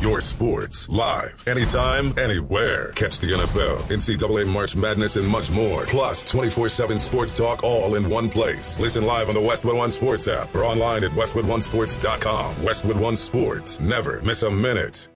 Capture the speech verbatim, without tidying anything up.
your sports, live, anytime, anywhere. Catch the N F L, N C double A March Madness, and much more. Plus, twenty-four seven sports talk all in one place. Listen live on the Westwood One Sports app or online at westwood one sports dot com. Westwood One Sports. Never miss a minute.